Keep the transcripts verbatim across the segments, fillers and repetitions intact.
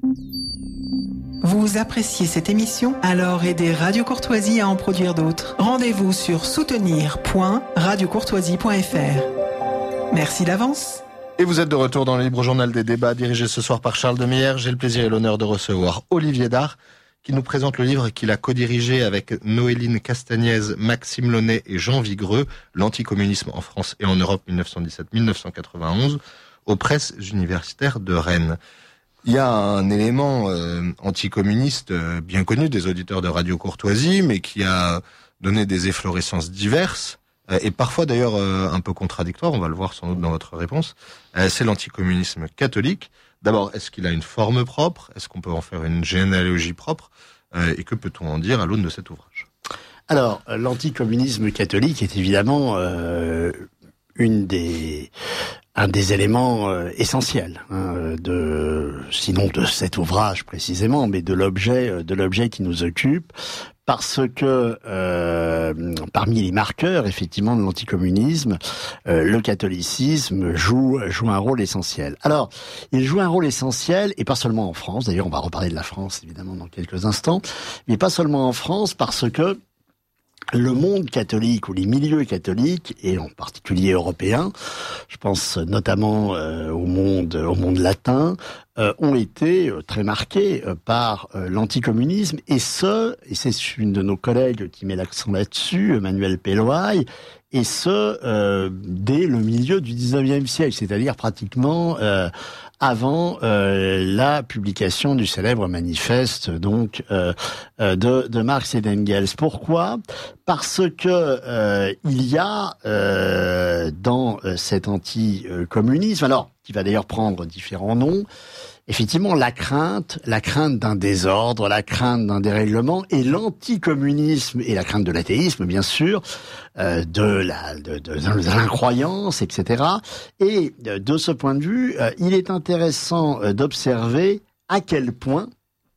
Vous appréciez cette émission? Alors aidez Radio Courtoisie à en produire d'autres. Rendez-vous sur soutenir point radio courtoisie point f r. Merci d'avance. Et vous êtes de retour dans le Libre Journal des débats, dirigé ce soir par Charles Demeyer. J'ai le plaisir et l'honneur de recevoir Olivier Dard, qui nous présente le livre qu'il a co-dirigé avec Noéline Castagnez, Maxime Launay et Jean Vigreux, L'anticommunisme en France et en Europe mille neuf cent dix-sept à mille neuf cent quatre-vingt-onze, aux presses universitaires de Rennes. Il y a un élément euh, anticommuniste euh, bien connu des auditeurs de Radio Courtoisie, mais qui a donné des efflorescences diverses, euh, et parfois d'ailleurs euh, un peu contradictoires, on va le voir sans doute dans votre réponse. Euh, c'est l'anticommunisme catholique. D'abord, est-ce qu'il a une forme propre? Est-ce qu'on peut en faire une généalogie propre? euh, Et que peut-on en dire à l'aune de cet ouvrage? Alors, l'anticommunisme catholique est évidemment euh, une des... un des éléments euh, essentiels, hein, de, sinon de cet ouvrage précisément, mais de l'objet, euh, de l'objet qui nous occupe, parce que euh, parmi les marqueurs effectivement de l'anticommunisme, euh, le catholicisme joue joue un rôle essentiel. Alors, il joue un rôle essentiel, et pas seulement en France. D'ailleurs, on va reparler de la France évidemment dans quelques instants, mais pas seulement en France, parce que le monde catholique ou les milieux catholiques, et en particulier européens, je pense notamment euh, au monde au monde latin, euh, ont été euh, très marqués euh, par euh, l'anticommunisme, et ce, et c'est une de nos collègues qui met l'accent là-dessus, Emmanuel Pelloy, et ce, euh, dès le milieu du dix-neuvième siècle, c'est-à-dire pratiquement euh, avant euh, la publication du célèbre manifeste donc euh, euh, de, de Marx et d'Engels. Pourquoi? Parce que euh, il y a euh, dans euh, cet anticommunisme, alors qui va d'ailleurs prendre différents noms, effectivement la crainte, la crainte d'un désordre, la crainte d'un dérèglement, et l'anticommunisme et la crainte de l'athéisme, bien sûr, euh, de la de, de, de l'incroyance, et cetera. Et euh, de ce point de vue, euh, il est intéressant euh, d'observer à quel point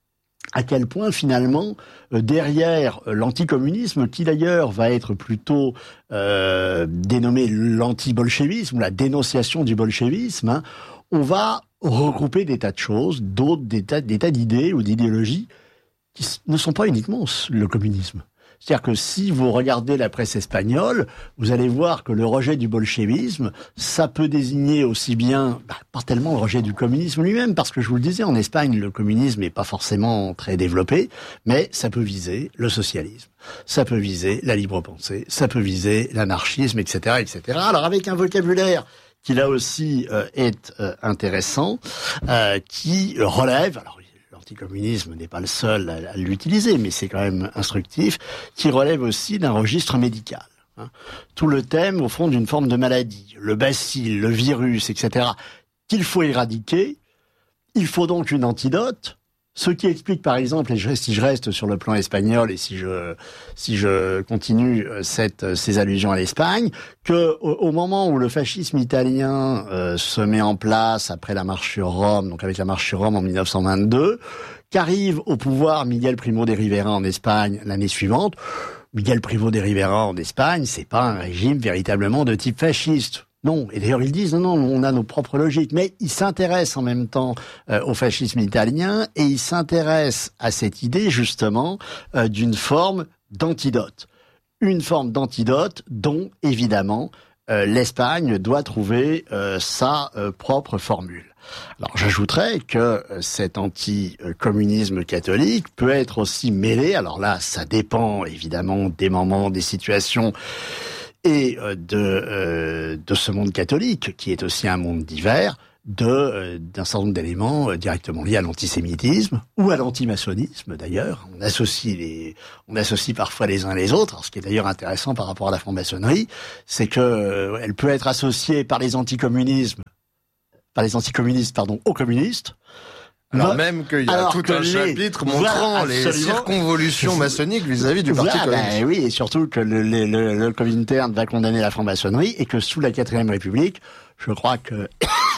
à quel point finalement euh, derrière euh, l'anticommunisme, qui d'ailleurs va être plutôt euh, dénommé l'anti-bolchevisme, ou la dénonciation du bolchevisme, hein, on va regrouper des tas de choses, d'autres des tas, des tas d'idées ou d'idéologies qui ne sont pas uniquement le communisme. C'est-à-dire que si vous regardez la presse espagnole, vous allez voir que le rejet du bolchevisme, ça peut désigner aussi bien, bah, pas tellement le rejet du communisme lui-même, parce que je vous le disais, en Espagne, le communisme n'est pas forcément très développé, mais ça peut viser le socialisme, ça peut viser la libre pensée, ça peut viser l'anarchisme, et cetera, et cetera. Alors avec un vocabulaire qui là aussi euh, est euh, intéressant, euh, qui relève, alors l'anticommunisme n'est pas le seul à, à l'utiliser, mais c'est quand même instructif, qui relève aussi d'un registre médical. Hein. Tout le thème, au fond, d'une forme de maladie, le bacille, le virus, et cetera, qu'il faut éradiquer. Il faut donc une antidote. Ce qui explique, par exemple, et je, si je reste sur le plan espagnol et si je si je continue cette ces allusions à l'Espagne, que au, au moment où le fascisme italien euh, se met en place après la marche sur Rome, donc avec la marche sur Rome en mille neuf cent vingt-deux, qu'arrive au pouvoir Miguel Primo de Rivera en Espagne l'année suivante. Miguel Primo de Rivera en Espagne, c'est pas un régime véritablement de type fasciste. Non, et d'ailleurs ils disent non, non, on a nos propres logiques, mais ils s'intéressent en même temps euh, au fascisme italien, et ils s'intéressent à cette idée justement euh, d'une forme d'antidote. Une forme d'antidote dont évidemment euh, l'Espagne doit trouver euh, sa euh, propre formule. Alors j'ajouterais que euh, cet anticommunisme catholique peut être aussi mêlé, alors là ça dépend évidemment des moments, des situations, et de euh, de ce monde catholique, qui est aussi un monde divers, de euh, d'un certain nombre d'éléments euh, directement liés à l'antisémitisme ou à l'antimaçonnisme d'ailleurs. On associe les on associe parfois les uns les autres. Alors, ce qui est d'ailleurs intéressant par rapport à la franc-maçonnerie, c'est que euh, elle peut être associée par les anticommunismes, par les anticommunistes pardon, aux communistes. Alors même qu'il y a Alors tout un les, chapitre montrant voilà, les circonvolutions maçonniques vis-à-vis du Parti voilà, communiste. Ben oui, et surtout que le, le, le, le Comintern va condamner la franc-maçonnerie, et que sous la quatrième République, je crois que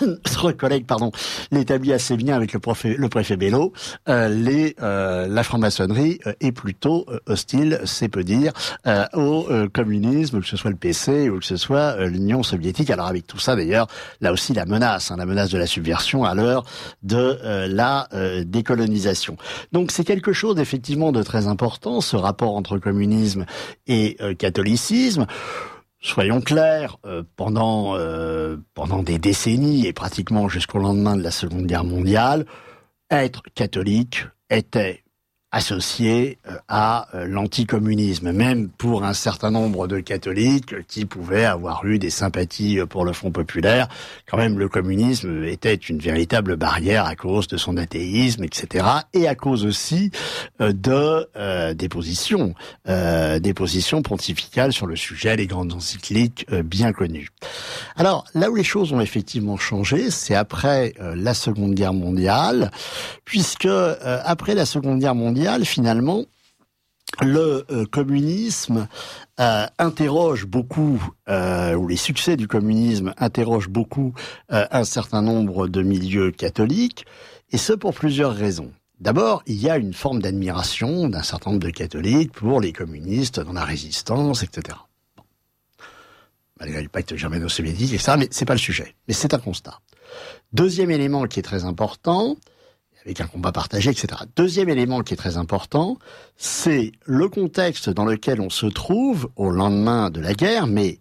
notre collègue, pardon, l'établit assez bien avec le, préfet, le préfet Bello, euh, les, euh, la franc-maçonnerie euh, est plutôt euh, hostile, c'est peu dire, euh, au euh, communisme, que ce soit le P C ou que ce soit euh, l'Union soviétique. Alors avec tout ça, d'ailleurs, là aussi la menace, hein, la menace de la subversion à l'heure de euh, la euh, décolonisation. Donc c'est quelque chose effectivement de très important, ce rapport entre communisme et euh, catholicisme. Soyons clairs, euh, pendant euh, pendant des décennies et pratiquement jusqu'au lendemain de la Seconde Guerre mondiale, être catholique était associé euh, à euh, l'anticommunisme, même pour un certain nombre de catholiques qui pouvaient avoir eu des sympathies pour le Front populaire. Quand même, le communisme était une véritable barrière à cause de son athéisme, et cetera, et à cause aussi euh, de euh, des positions, euh, des positions pontificales sur le sujet, les grandes encycliques euh, bien connues. Alors, là où les choses ont effectivement changé, c'est après euh, la Seconde Guerre mondiale, puisque euh, après la Seconde Guerre mondiale, finalement, le euh, communisme euh, interroge beaucoup, euh, ou les succès du communisme interrogent beaucoup euh, un certain nombre de milieux catholiques, et ce pour plusieurs raisons. D'abord, il y a une forme d'admiration d'un certain nombre de catholiques pour les communistes dans la résistance, et cetera. Bon. Malgré le pacte germano-soviétique, et cetera, mais c'est pas le sujet. Mais c'est un constat. Deuxième élément qui est très important, avec un combat partagé, et cetera. Deuxième élément qui est très important, c'est le contexte dans lequel on se trouve au lendemain de la guerre, mais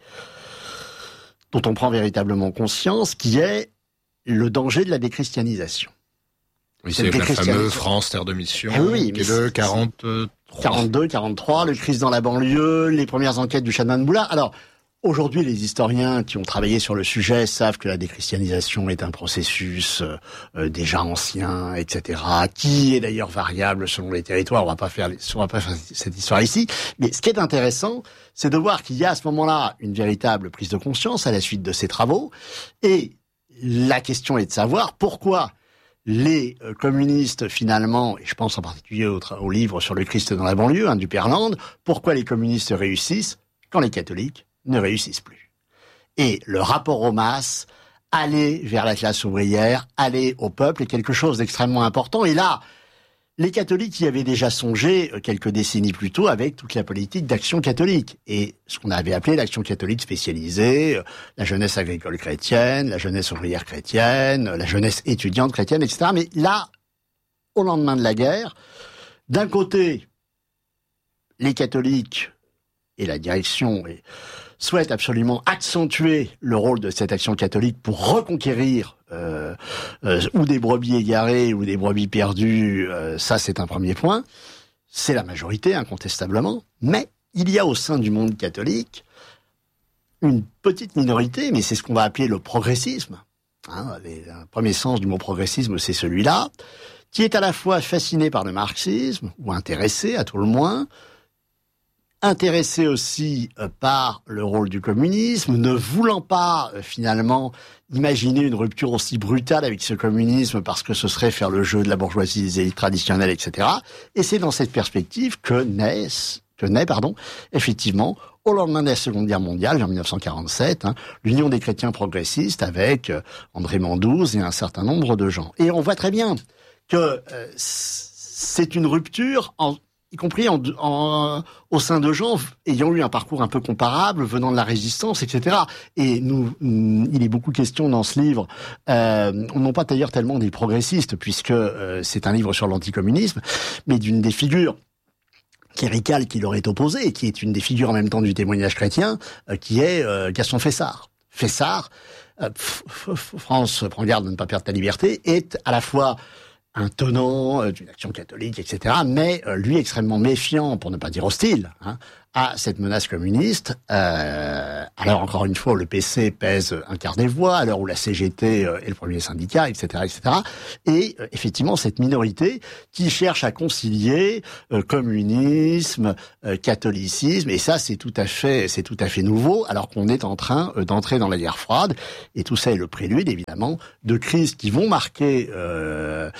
dont on prend véritablement conscience, qui est le danger de la déchristianisation. Oui, c'est le fameux France, terre de mission, ah oui, qui est de quarante-trois. quarante-deux, quarante-trois, le Christ dans la banlieue, les premières enquêtes du Chanoine Moulin. Alors, aujourd'hui, les historiens qui ont travaillé sur le sujet savent que la déchristianisation est un processus euh, déjà ancien, et cetera, qui est d'ailleurs variable selon les territoires. On va pas faire, on va pas faire cette histoire ici. Mais ce qui est intéressant, c'est de voir qu'il y a à ce moment-là une véritable prise de conscience à la suite de ces travaux. Et la question est de savoir pourquoi les euh, communistes, finalement, et je pense en particulier au, au livre sur le Christ dans la banlieue, hein, du Perland, pourquoi les communistes réussissent quand les catholiques ne réussissent plus. Et le rapport aux masses, aller vers la classe ouvrière, aller au peuple est quelque chose d'extrêmement important. Et là, les catholiques y avaient déjà songé quelques décennies plus tôt avec toute la politique d'action catholique. Et ce qu'on avait appelé l'action catholique spécialisée, la jeunesse agricole chrétienne, la jeunesse ouvrière chrétienne, la jeunesse étudiante chrétienne, et cetera. Mais là, au lendemain de la guerre, d'un côté, les catholiques et la direction et souhaite absolument accentuer le rôle de cette action catholique pour reconquérir euh, euh, ou des brebis égarées ou des brebis perdues, euh, ça c'est un premier point. C'est la majorité, incontestablement. Mais il y a au sein du monde catholique une petite minorité, mais c'est ce qu'on va appeler le progressisme. Hein, les, le premier sens du mot progressisme, c'est celui-là, qui est à la fois fasciné par le marxisme, ou intéressé à tout le moins, intéressé aussi euh, par le rôle du communisme, ne voulant pas euh, finalement imaginer une rupture aussi brutale avec ce communisme parce que ce serait faire le jeu de la bourgeoisie des élites traditionnelles, et cetera. Et c'est dans cette perspective que naît, que naît, pardon, effectivement, au lendemain de la Seconde Guerre mondiale, en mille neuf cent quarante-sept, hein, l'Union des chrétiens progressistes avec euh, André Mandouze et un certain nombre de gens. Et on voit très bien que euh, c'est une rupture en y compris en, en, au sein de gens ayant eu un parcours un peu comparable, venant de la résistance, et cetera. Et nous, il est beaucoup question dans ce livre, euh, non pas d'ailleurs tellement des progressistes, puisque euh, c'est un livre sur l'anticommunisme, mais d'une des figures cléricales qui leur est opposée, et qui est une des figures en même temps du témoignage chrétien, euh, qui est euh, Gaston Fessard. Fessard, euh, France, prends garde de ne pas perdre ta liberté, est à la fois un tenant euh, d'une action catholique, et cetera, mais euh, lui extrêmement méfiant, pour ne pas dire hostile, hein, à cette menace communiste. Euh, alors encore une fois, le P C pèse un quart des voix, à l'heure où la C G T euh, est le premier syndicat, et cetera, et cetera. Et euh, effectivement, cette minorité qui cherche à concilier euh, communisme, euh, catholicisme, et ça, c'est tout à fait, c'est tout à fait nouveau, alors qu'on est en train euh, d'entrer dans la guerre froide. Et tout ça est le prélude, évidemment, de crises qui vont marquer euh,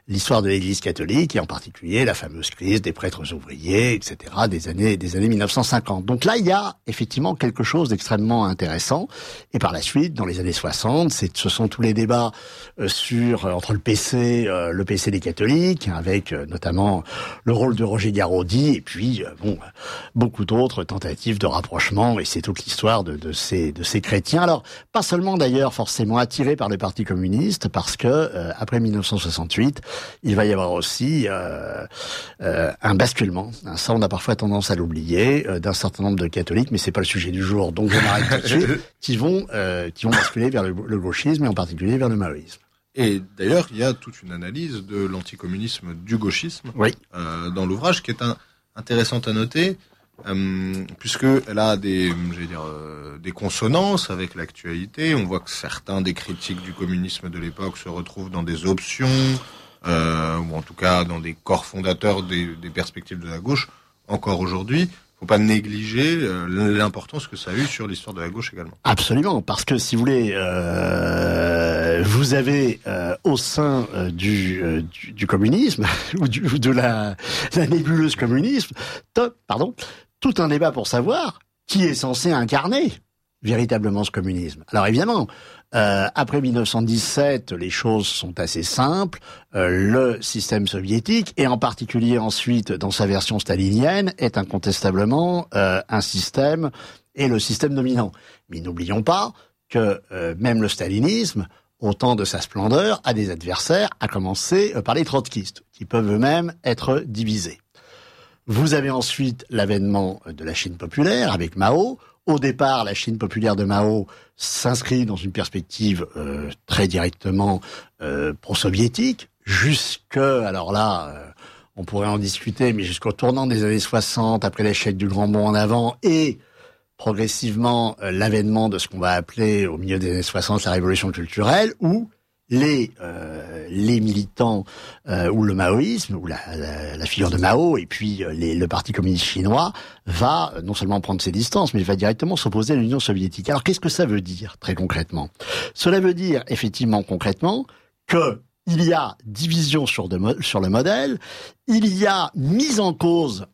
l'histoire de l'Église catholique, et en particulier la fameuse crise des prêtres ouvriers, et cetera, des années, des années mille neuf cent cinquante. Donc là, il y a effectivement quelque chose d'extrêmement intéressant. Et par la suite, dans les années soixante, c'est, ce sont tous les débats euh, sur, euh, entre le P C, euh, le P C des catholiques, avec euh, notamment le rôle de Roger Garaudy, et puis, euh, bon, beaucoup d'autres tentatives de rapprochement, et c'est toute l'histoire de, de ces, de ces chrétiens. Alors, pas seulement d'ailleurs forcément attirés par le Parti communiste, parce que, euh, après mille neuf cent soixante-huit, il va y avoir aussi euh, euh, un basculement. Ça, on a parfois tendance à l'oublier, euh, d'un certain nombre de catholiques, mais c'est pas le sujet du jour, donc je m'arrête tout de suite, qui vont, euh, qui vont basculer vers le, le gauchisme, et en particulier vers le maoïsme. Et d'ailleurs, il y a toute une analyse de l'anticommunisme du gauchisme oui. euh, dans l'ouvrage qui est un, intéressante à noter, euh, puisqu'elle a des, j'allais dire, euh, des consonances avec l'actualité. On voit que certains des critiques du communisme de l'époque se retrouvent dans des options, euh, ou en tout cas dans des corps fondateurs des, des perspectives de la gauche, encore aujourd'hui. Faut pas négliger euh, l'importance que ça a eu sur l'histoire de la gauche également. Absolument, parce que si vous voulez, euh, vous avez euh, au sein euh, du, euh, du, du communisme ou, du, ou de la, la nébuleuse communisme, top, pardon, tout un débat pour savoir qui est censé incarner véritablement ce communisme. Alors évidemment, euh, après mille neuf cent dix-sept, les choses sont assez simples. Euh, le système soviétique, et en particulier ensuite dans sa version stalinienne, est incontestablement euh, un système, et le système dominant. Mais n'oublions pas que euh, même le stalinisme, au temps de sa splendeur, a des adversaires, à commencer par les trotskistes, qui peuvent eux-mêmes être divisés. Vous avez ensuite l'avènement de la Chine populaire avec Mao. Au départ, la Chine populaire de Mao s'inscrit dans une perspective euh, très directement euh, pro-soviétique, jusque, alors là, euh, on pourrait en discuter, mais jusqu'au tournant des années soixante, après l'échec du Grand Bond en avant, et progressivement euh, l'avènement de ce qu'on va appeler au milieu des années soixante la révolution culturelle, où les euh, les militants euh, ou le maoïsme ou la, la, la figure de Mao et puis euh, les, le Parti communiste chinois va euh, non seulement prendre ses distances, mais il va directement s'opposer à l'Union soviétique. Alors qu'est-ce que ça veut dire très concrètement? Cela veut dire effectivement concrètement que il y a division sur, de, sur le modèle, il y a mise en cause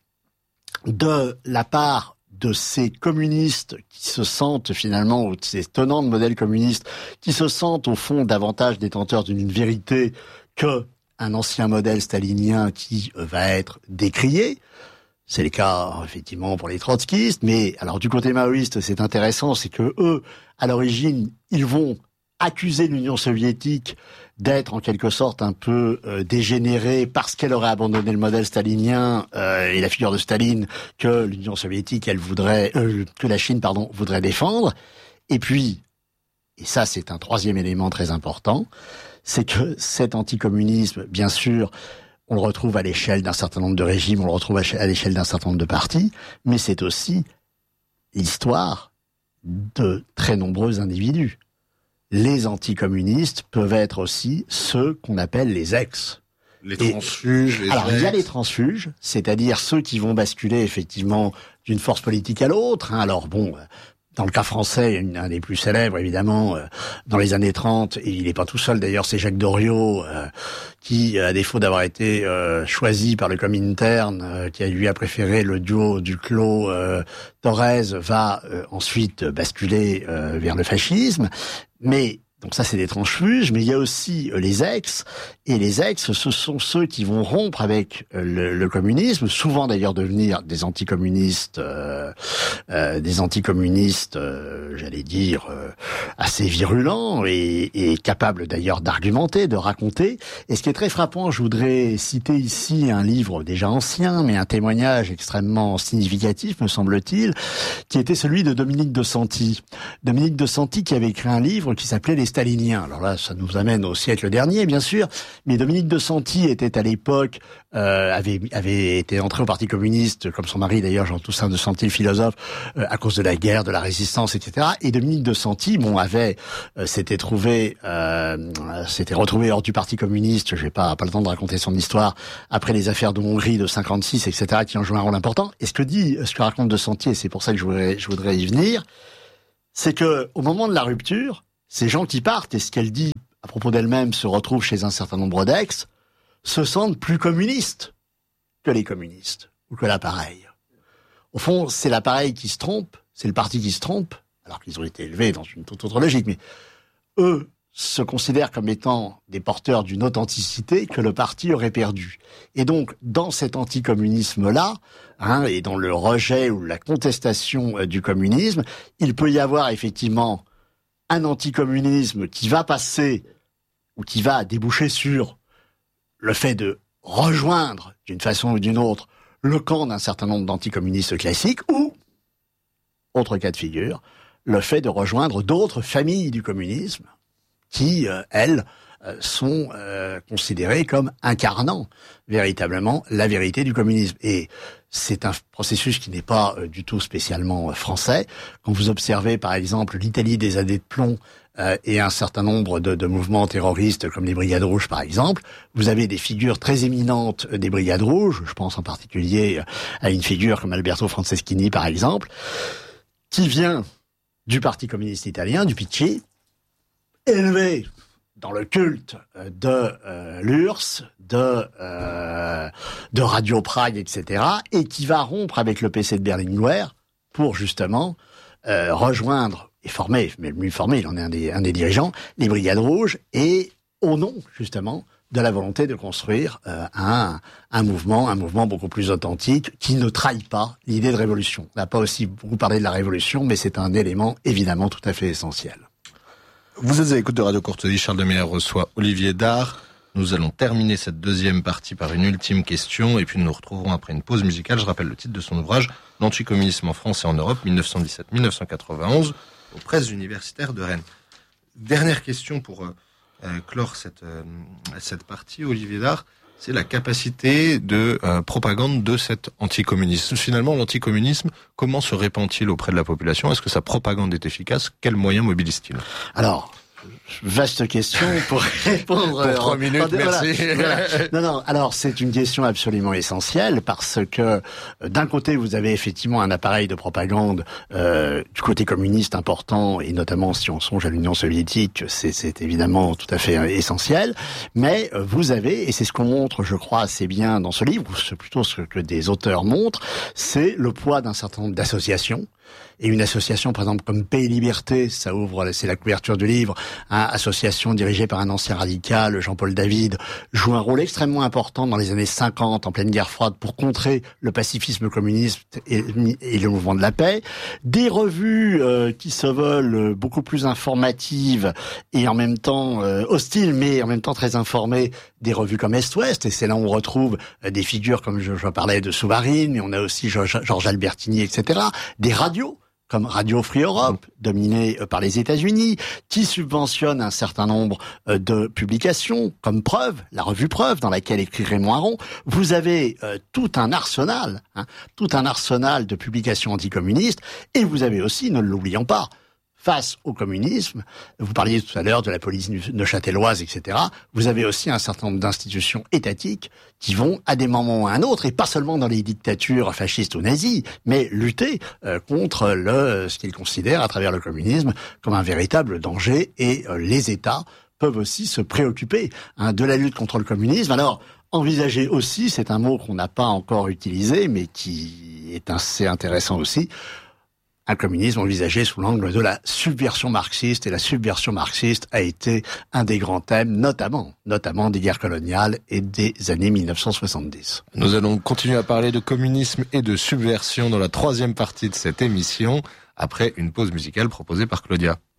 de la part de ces communistes qui se sentent finalement, ou de ces tenants de modèles communistes, qui se sentent au fond davantage détenteurs d'une vérité que un ancien modèle stalinien qui va être décrié. C'est le cas effectivement pour les trotskistes, mais alors du côté maoïste, c'est intéressant, c'est que eux, à l'origine, ils vont accuser l'Union soviétique d'être en quelque sorte un peu euh, dégénérée parce qu'elle aurait abandonné le modèle stalinien euh, et la figure de Staline que l'Union soviétique, elle voudrait, euh, que la Chine, pardon, voudrait défendre. Et puis, et ça c'est un troisième élément très important, c'est que cet anticommunisme, bien sûr, on le retrouve à l'échelle d'un certain nombre de régimes, on le retrouve à l'échelle d'un certain nombre de partis, mais c'est aussi l'histoire de très nombreux individus. Les anticommunistes peuvent être aussi ceux qu'on appelle les ex. Les transfuges. Et, les alors, ex. Il y a les transfuges, c'est-à-dire ceux qui vont basculer effectivement d'une force politique à l'autre. Hein. Alors bon, dans le cas français, une, un des plus célèbres, évidemment, euh, dans les années trente, et il n'est pas tout seul d'ailleurs, c'est Jacques Doriot, euh, qui, à défaut d'avoir été euh, choisi par le Comintern, euh, qui a lui a préféré le duo Duclos euh, Thorez, va euh, ensuite basculer euh, vers le fascisme. Mais donc ça, c'est des transfuges, mais il y a aussi euh, les ex, et les ex, ce sont ceux qui vont rompre avec euh, le, le communisme, souvent d'ailleurs devenir des anticommunistes, euh, euh, des anticommunistes, euh, j'allais dire, euh, assez virulents et, et capables d'ailleurs d'argumenter, de raconter. Et ce qui est très frappant, je voudrais citer ici un livre déjà ancien, mais un témoignage extrêmement significatif, me semble-t-il, qui était celui de Dominique de Santi. Dominique de Santi qui avait écrit un livre qui s'appelait Les Staliniens. Alors là, ça nous amène au siècle dernier, bien sûr, mais Dominique de Santi était à l'époque, euh, avait, avait été entré au Parti communiste, comme son mari d'ailleurs, Jean-Toussaint de Santi, le philosophe, euh, à cause de la guerre, de la résistance, et cetera. Et Dominique de Santi, bon, avait, euh, s'était trouvé, euh, s'était retrouvé hors du Parti communiste. Je n'ai pas, pas le temps de raconter son histoire après les affaires de Hongrie de cinquante-six, et cetera, qui ont joué un rôle important. Et ce que dit, ce que raconte de Santi, et c'est pour ça que je voudrais, je voudrais y venir, c'est que au moment de la rupture, ces gens qui partent, et ce qu'elle dit à propos d'elle-même se retrouvent chez un certain nombre d'ex, se sentent plus communistes que les communistes, ou que l'appareil. Au fond, c'est l'appareil qui se trompe, c'est le parti qui se trompe, alors qu'ils ont été élevés dans une toute autre logique, mais eux se considèrent comme étant des porteurs d'une authenticité que le parti aurait perdue. Et donc, dans cet anticommunisme-là, hein, et dans le rejet ou la contestation euh, du communisme, il peut y avoir effectivement un anticommunisme qui va passer, ou qui va déboucher sur le fait de rejoindre, d'une façon ou d'une autre, le camp d'un certain nombre d'anticommunistes classiques, ou, autre cas de figure, le fait de rejoindre d'autres familles du communisme, qui, euh, elles, euh, sont euh, considérées comme incarnant véritablement la vérité du communisme. Et c'est un processus qui n'est pas euh, du tout spécialement euh, français. Quand vous observez, par exemple, l'Italie des années de plomb euh, et un certain nombre de, de mouvements terroristes, comme les Brigades Rouges, par exemple, vous avez des figures très éminentes des Brigades Rouges, je pense en particulier à une figure comme Alberto Franceschini, par exemple, qui vient du Parti communiste italien, du P C, élevé dans le culte de euh, l'U R S S, de, euh, de Radio Prague, et cetera, et qui va rompre avec le P C de Berlinguer pour justement euh, rejoindre et former, mais lui former, il en est un des, un des dirigeants, les Brigades Rouges, et au nom justement de la volonté de construire euh, un, un mouvement, un mouvement beaucoup plus authentique, qui ne trahit pas l'idée de révolution. On n'a pas aussi beaucoup parlé de la révolution, mais c'est un élément évidemment tout à fait essentiel. Vous êtes à l'écoute de Radio Courtoisie, Charles de Meyer reçoit Olivier Dard. Nous allons terminer cette deuxième partie par une ultime question, et puis nous nous retrouverons après une pause musicale. Je rappelle le titre de son ouvrage, L'anticommunisme en France et en Europe, mille neuf cent dix-sept à mille neuf cent quatre-vingt-onze, aux presses universitaires de Rennes. Dernière question pour euh, euh, clore cette, euh, cette partie, Olivier Dard, c'est la capacité de euh, propagande de cet anticommunisme. Finalement, l'anticommunisme, comment se répand-il auprès de la population? Est-ce que sa propagande est efficace? Quels moyens mobilise-t-il? Alors, vaste question pour répondre. Pour trois en, minutes, en, merci. Voilà, voilà. Non, non. Alors, c'est une question absolument essentielle parce que d'un côté, vous avez effectivement un appareil de propagande euh, du côté communiste important, et notamment si on songe à l'Union soviétique, c'est, c'est évidemment tout à fait euh, essentiel. Mais euh, vous avez, et c'est ce qu'on montre, je crois, assez bien dans ce livre, ou c'est plutôt ce que des auteurs montrent, c'est le poids d'un certain nombre d'associations. Et une association, par exemple, comme Paix et Liberté, ça ouvre, c'est la couverture du livre, hein, association dirigée par un ancien radical, Jean-Paul David, joue un rôle extrêmement important dans les années cinquante, en pleine guerre froide, pour contrer le pacifisme communiste et, et le mouvement de la paix. Des revues euh, qui se veulent beaucoup plus informatives et en même temps euh, hostiles, mais en même temps très informées, des revues comme Est-Ouest, et c'est là où on retrouve euh, des figures comme je, je parlais de Souvarine, mais on a aussi Georges, Georges Albertini, et cetera. Des radios comme Radio Free Europe, dominée par les États-Unis, qui subventionne un certain nombre de publications, comme Preuve, la revue Preuve, dans laquelle écrit Raymond Aron. Vous avez euh, tout un arsenal, hein, tout un arsenal de publications anticommunistes, et vous avez aussi, ne l'oublions pas, face au communisme, vous parliez tout à l'heure de la police neuchâteloise, et cetera, vous avez aussi un certain nombre d'institutions étatiques qui vont, à des moments ou à un autre, et pas seulement dans les dictatures fascistes ou nazies, mais lutter euh, contre le ce qu'ils considèrent, à travers le communisme, comme un véritable danger, et euh, les États peuvent aussi se préoccuper hein, de la lutte contre le communisme. Alors, envisager aussi, c'est un mot qu'on n'a pas encore utilisé, mais qui est assez intéressant aussi, un communisme envisagé sous l'angle de la subversion marxiste, et la subversion marxiste a été un des grands thèmes, notamment, notamment des guerres coloniales et des années mille neuf cent soixante-dix. Nous allons continuer à parler de communisme et de subversion dans la troisième partie de cette émission, après une pause musicale proposée par Claudia.